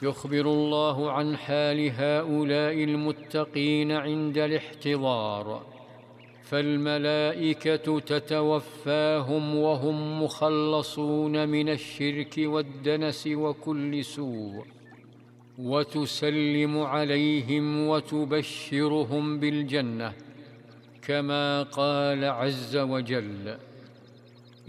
يخبر الله عن حال هؤلاء المتقين عند الاحتضار، فالملائكة تتوفاهم وهم مخلصون من الشرك والدنس وكل سوء، وتسلم عليهم وتبشرهم بالجنة، كما قال عز وجل: